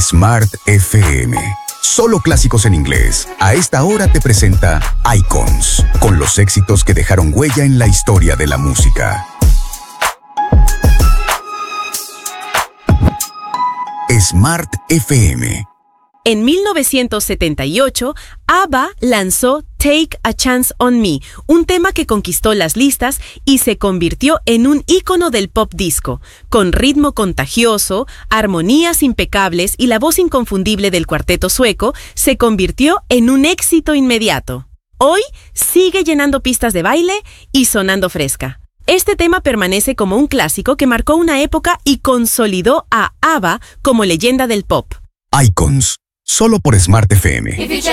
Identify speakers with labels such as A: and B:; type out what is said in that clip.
A: Smart FM. Solo clásicos en inglés. A esta hora te presenta Icons, con los éxitos que dejaron huella en la historia de la música. Smart FM.
B: En 1978, ABBA lanzó Take a Chance on Me, un tema que conquistó las listas y se convirtió en un ícono del pop disco, con ritmo contagioso, armonías impecables y la voz inconfundible del cuarteto sueco, se convirtió en un éxito inmediato. Hoy sigue llenando pistas de baile y sonando fresca. Este tema permanece como un clásico que marcó una época y consolidó a ABBA como leyenda del pop.
A: Icons, solo por Smart FM.